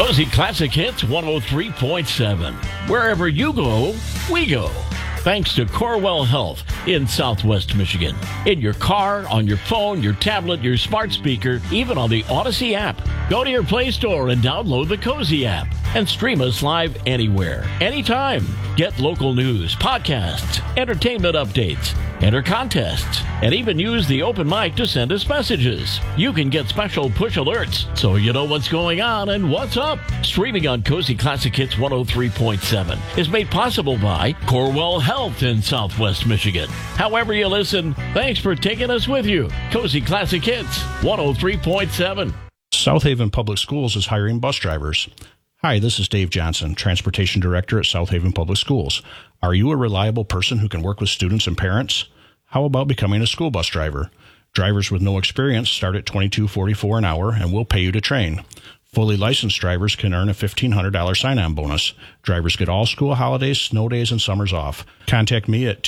Cozy Classic Hits 103.7. Wherever you go, we go. Thanks to Corewell Health in Southwest Michigan. In your car, on your phone, your tablet, your smart speaker, even on the Odyssey app. Go to your Play Store and download the Cozy app and stream us live anywhere, anytime. Get local news, podcasts, entertainment updates, enter contests, and even use the open mic to send us messages. You can get special push alerts so you know what's going on and what's up. Streaming on Cozy Classic Hits 103.7 is made possible by Corewell Health in Southwest Michigan. However you listen, thanks for taking us with you. Cozy Classic Hits 103.7. South Haven Public Schools is hiring bus drivers. Hi, this is Dave Johnson, Transportation Director at South Haven Public Schools. Are you a reliable person who can work with students and parents? How about becoming a school bus driver? Drivers with no experience start at $22.44 an hour, and we'll pay you to train. Fully licensed drivers can earn a $1,500 sign-on bonus. Drivers get all school holidays, snow days, and summers off. Contact me at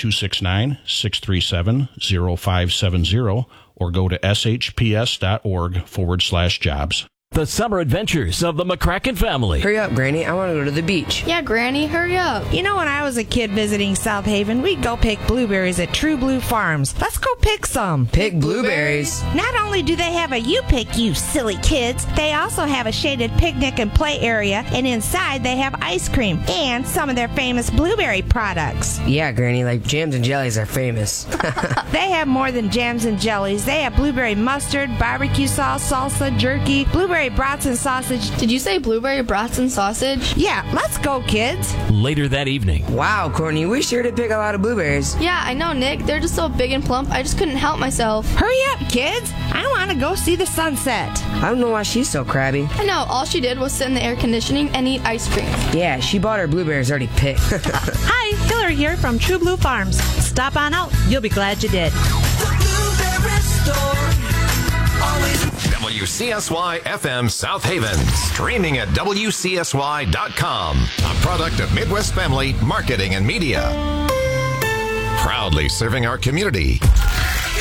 269-637-0570 or go to shps.org/jobs. The summer adventures of the McCracken family. Hurry up, Granny. I want to go to the beach. Yeah, Granny, hurry up. You know, when I was a kid visiting South Haven, we'd go pick blueberries at True Blue Farms. Let's go pick some. Pick blueberries? Not only do they have a you-pick, you silly kids, they also have a shaded picnic and play area, and inside they have ice cream and some of their famous blueberry products. Yeah, Granny, like jams and jellies are famous. They have more than jams and jellies. They have blueberry mustard, barbecue sauce, salsa, jerky, blueberry brats and sausage. Did you say blueberry brats and sausage? Yeah, let's go, kids. Later that evening. Wow, Courtney, we sure did pick a lot of blueberries. Yeah, I know, Nick. They're just so big and plump, I just couldn't help myself. Hurry up, kids. I want to go see the sunset. I don't know why she's so crabby. I know, all she did was sit in the air conditioning and eat ice cream. Yeah, she bought her blueberries already picked. Hi, Hillary here from True Blue Farms. Stop on out. You'll be glad you did. The Blueberry Store. Always WCSY FM South Haven. Streaming at WCSY.com. A product of Midwest Family Marketing and Media. Proudly serving our community.